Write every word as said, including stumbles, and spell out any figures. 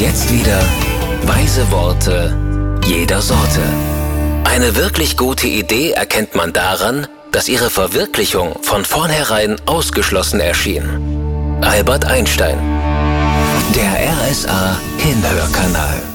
jetzt wieder weise Worte jeder Sorte. Eine wirklich gute Idee erkennt man daran, dass ihre Verwirklichung von vornherein ausgeschlossen erschien. Albert Einstein. Der R S A Hinhörkanal.